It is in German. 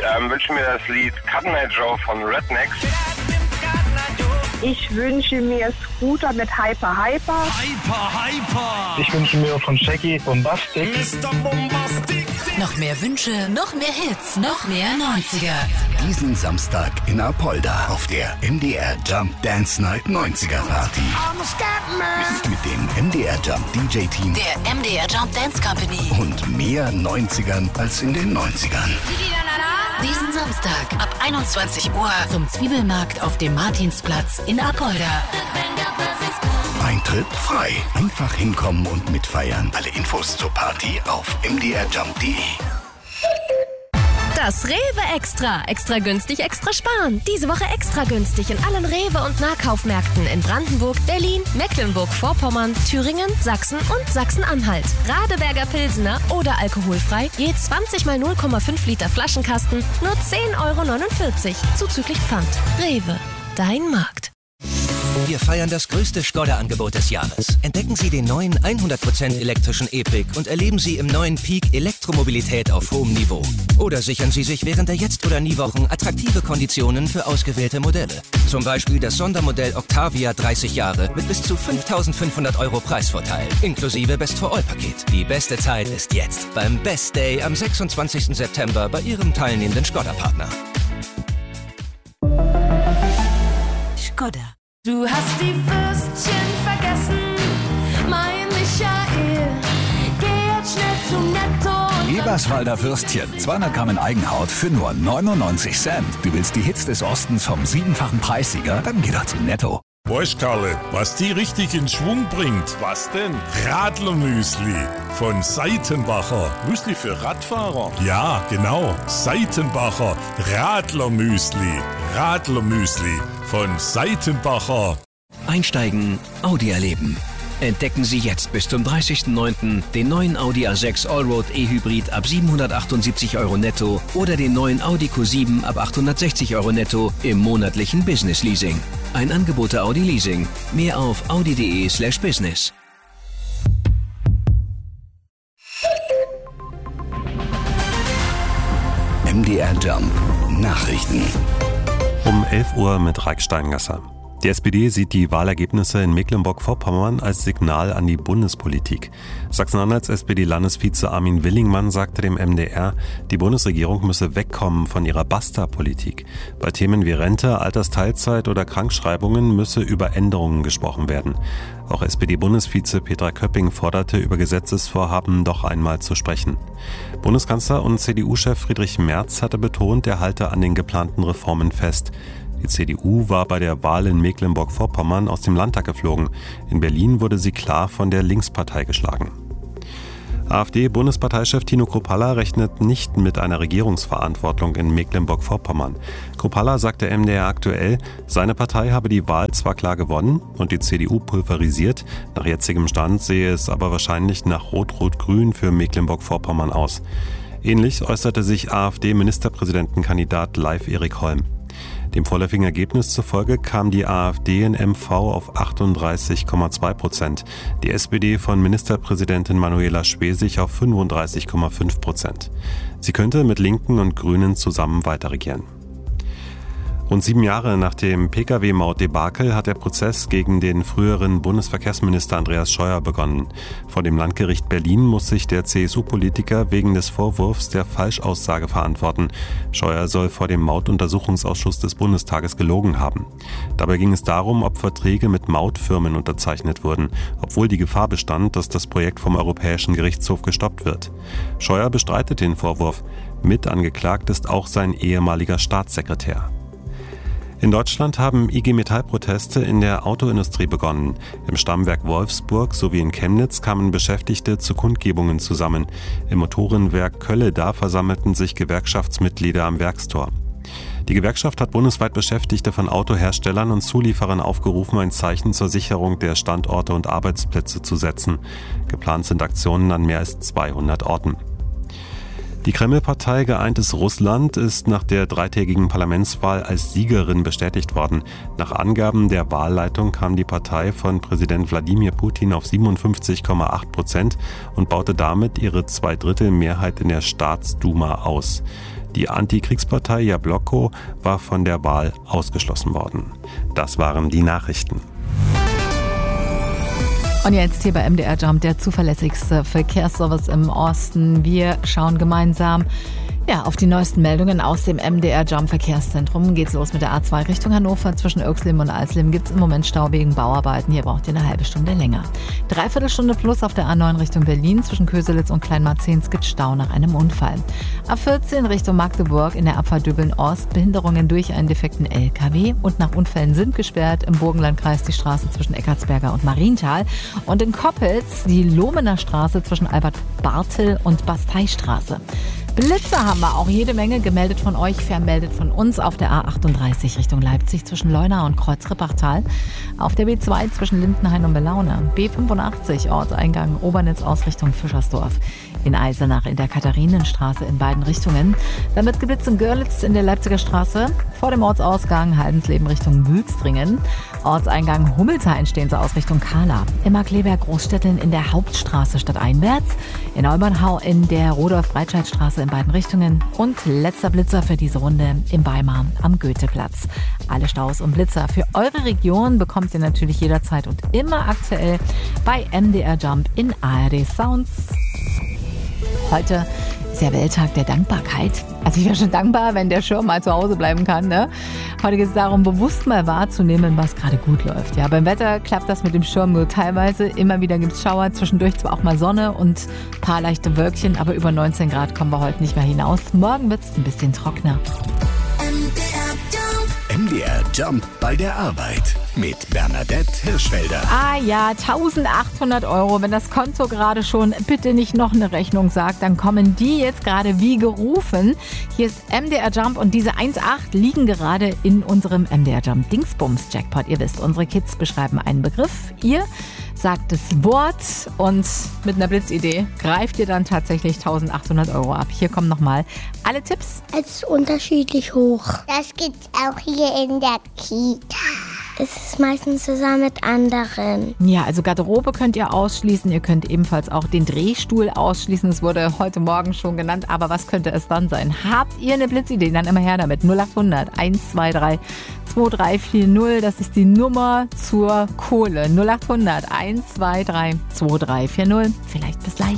wünsche mir das Lied Cotton Eye Joe von Rednex. Ich wünsche mir Scooter mit Hyper Hyper. Hyper Hyper. Ich wünsche mir von Shaggy Bombastic. Mr. Bombastic. Noch mehr Wünsche, noch mehr Hits, noch mehr 90er. Diesen Samstag in Apolda auf der MDR Jump Dance Night 90er Party. Mit dem MDR Jump DJ Team. Der MDR Jump Dance Company. Und mehr 90ern als in den 90ern. Diesen Samstag ab 21 Uhr zum Zwiebelmarkt auf dem Martinsplatz in Apolda. Eintritt frei. Einfach hinkommen und mitfeiern. Alle Infos zur Party auf mdrjump.de. Das Rewe Extra. Extra günstig, extra sparen. Diese Woche extra günstig in allen Rewe- und Nahkaufmärkten in Brandenburg, Berlin, Mecklenburg-Vorpommern, Thüringen, Sachsen und Sachsen-Anhalt. Radeberger Pilsener oder alkoholfrei, je 20 mal 0,5 Liter Flaschenkasten, nur 10,49 € zuzüglich Pfand. Rewe, dein Markt. Wir feiern das größte Skoda-Angebot des Jahres. Entdecken Sie den neuen 100% elektrischen E-Pick und erleben Sie im neuen Peak Elektromobilität auf hohem Niveau. Oder sichern Sie sich während der Jetzt- oder Nie-Wochen attraktive Konditionen für ausgewählte Modelle. Zum Beispiel das Sondermodell Octavia 30 Jahre mit bis zu 5.500 € Preisvorteil, inklusive Best-for-All-Paket. Die beste Zeit ist jetzt beim Best Day am 26. September bei Ihrem teilnehmenden Skoda-Partner. Skoda. Du hast die Würstchen vergessen, mein Michael. Geh jetzt schnell zu Netto. Eberswalder Würstchen, 200 Gramm in Eigenhaut für nur 99 Cent. Du willst die Hits des Ostens vom 7-fachen Preissieger? Dann geh doch zu Netto. Weißt Karle, was die richtig in Schwung bringt? Was denn? Radlermüsli von Seitenbacher. Müsli für Radfahrer? Ja, genau. Seitenbacher Radlermüsli. Radlermüsli von Seitenbacher. Einsteigen, Audi erleben. Entdecken Sie jetzt bis zum 30.09. den neuen Audi A6 Allroad E-Hybrid ab 778 € netto oder den neuen Audi Q7 ab 860 € netto im monatlichen Business Leasing. Ein Angebot der Audi Leasing. Mehr auf audi.de/business. MDR Jump Nachrichten. Um 11 Uhr mit Raik Steingasser. Die SPD sieht die Wahlergebnisse in Mecklenburg-Vorpommern als Signal an die Bundespolitik. Sachsen-Anhalts SPD-Landesvize Armin Willingmann sagte dem MDR, die Bundesregierung müsse wegkommen von ihrer Basta-Politik. Bei Themen wie Rente, Altersteilzeit oder Krankschreibungen müsse über Änderungen gesprochen werden. Auch SPD-Bundesvize Petra Köpping forderte, über Gesetzesvorhaben doch einmal zu sprechen. Bundeskanzler und CDU-Chef Friedrich Merz hatte betont, er halte an den geplanten Reformen fest. Die CDU war bei der Wahl in Mecklenburg-Vorpommern aus dem Landtag geflogen. In Berlin wurde sie klar von der Linkspartei geschlagen. AfD-Bundesparteichef Tino Kruppalla rechnet nicht mit einer Regierungsverantwortung in Mecklenburg-Vorpommern. Kruppalla sagte MDR aktuell, seine Partei habe die Wahl zwar klar gewonnen und die CDU pulverisiert, nach jetzigem Stand sehe es aber wahrscheinlich nach Rot-Rot-Grün für Mecklenburg-Vorpommern aus. Ähnlich äußerte sich AfD-Ministerpräsidentenkandidat Leif Erik Holm. Dem vorläufigen Ergebnis zufolge kam die AfD in MV auf 38,2%, die SPD von Ministerpräsidentin Manuela Schwesig auf 35,5%. Sie könnte mit Linken und Grünen zusammen weiterregieren. Rund 7 Jahre nach dem Pkw-Maut-Debakel hat der Prozess gegen den früheren Bundesverkehrsminister Andreas Scheuer begonnen. Vor dem Landgericht Berlin muss sich der CSU-Politiker wegen des Vorwurfs der Falschaussage verantworten. Scheuer soll vor dem Mautuntersuchungsausschuss des Bundestages gelogen haben. Dabei ging es darum, ob Verträge mit Mautfirmen unterzeichnet wurden, obwohl die Gefahr bestand, dass das Projekt vom Europäischen Gerichtshof gestoppt wird. Scheuer bestreitet den Vorwurf. Mit angeklagt ist auch sein ehemaliger Staatssekretär. In Deutschland haben IG Metall-Proteste in der Autoindustrie begonnen. Im Stammwerk Wolfsburg sowie in Chemnitz kamen Beschäftigte zu Kundgebungen zusammen. Im Motorenwerk Kölleda versammelten sich Gewerkschaftsmitglieder am Werkstor. Die Gewerkschaft hat bundesweit Beschäftigte von Autoherstellern und Zulieferern aufgerufen, ein Zeichen zur Sicherung der Standorte und Arbeitsplätze zu setzen. Geplant sind Aktionen an mehr als 200 Orten. Die Kreml-Partei Geeintes Russland ist nach der 3-tägigen Parlamentswahl als Siegerin bestätigt worden. Nach Angaben der Wahlleitung kam die Partei von Präsident Wladimir Putin auf 57,8% und baute damit ihre 2/3 Mehrheit in der Staatsduma aus. Die Antikriegspartei Jabloko war von der Wahl ausgeschlossen worden. Das waren die Nachrichten. Und jetzt hier bei MDR Jump, der zuverlässigste Verkehrsservice im Osten. Wir schauen gemeinsam auf die neuesten Meldungen aus dem MDR Jump Verkehrszentrum. Geht's los mit der A2 Richtung Hannover. Zwischen Oechsleben und Eisleben gibt's im Moment Stau wegen Bauarbeiten. Hier braucht ihr eine halbe Stunde länger. Dreiviertelstunde plus auf der A9 Richtung Berlin. Zwischen Köselitz und Kleinmarzens gibt's Stau nach einem Unfall. A14 Richtung Magdeburg in der Abfahrt Döbeln-Ost. Behinderungen durch einen defekten LKW. Und nach Unfällen sind gesperrt im Burgenlandkreis die Straße zwischen Eckartsberger und Marienthal. Und in Koppelz die Lohmener Straße zwischen Albert-Bartel und Basteistraße. Blitzer haben wir auch jede Menge, gemeldet von euch, vermeldet von uns auf der A38 Richtung Leipzig zwischen Leuna und Kreuz-Rippachtal, auf der B2 zwischen Lindenhain und Belaune, B85 Ortseingang Obernitz aus Richtung Fischersdorf, in Eisenach in der Katharinenstraße in beiden Richtungen, dann wird geblitzt in Görlitz in der Leipziger Straße, vor dem Ortsausgang Haldensleben Richtung Wülstringen, Ortseingang Hummelshain stehen sie aus Richtung Kahla, im Markleberg Großstädteln in der Hauptstraße stadteinwärts, in Olbernhau in der Rudolf-Breitscheid-Straße in beiden Richtungen und letzter Blitzer für diese Runde im Weimar am Goetheplatz. Alle Staus und Blitzer für eure Region bekommt ihr natürlich jederzeit und immer aktuell bei MDR Jump in ARD Sounds. Heute ist ja Welttag der Dankbarkeit. Also ich wäre schon dankbar, wenn der Schirm mal zu Hause bleiben kann. Ne? Heute geht es darum, bewusst mal wahrzunehmen, was gerade gut läuft. Ja, beim Wetter klappt das mit dem Schirm nur teilweise. Immer wieder gibt es Schauer, zwischendurch zwar auch mal Sonne und ein paar leichte Wölkchen, aber über 19 Grad kommen wir heute nicht mehr hinaus. Morgen wird es ein bisschen trockener. MDR Jump bei der Arbeit mit Bernadette Hirschfelder. Ah ja, 1.800 €. Wenn das Konto gerade schon bitte nicht noch eine Rechnung sagt, dann kommen die jetzt gerade wie gerufen. Hier ist MDR Jump und diese 1,8 liegen gerade in unserem MDR Jump Dingsbums Jackpot. Ihr wisst, unsere Kids beschreiben einen Begriff. Ihr sagt das Wort und mit einer Blitzidee greift ihr dann tatsächlich 1.800 € ab. Hier kommen nochmal alle Tipps. Es ist unterschiedlich hoch. Das gibt's auch hier in der Kita. Es ist meistens zusammen mit anderen. Ja, also Garderobe könnt ihr ausschließen. Ihr könnt ebenfalls auch den Drehstuhl ausschließen. Es wurde heute Morgen schon genannt. Aber was könnte es dann sein? Habt ihr eine Blitzidee? Dann immer her damit. 0800 123 2340. Das ist die Nummer zur Kohle. 0800 123 2340. Vielleicht bis gleich.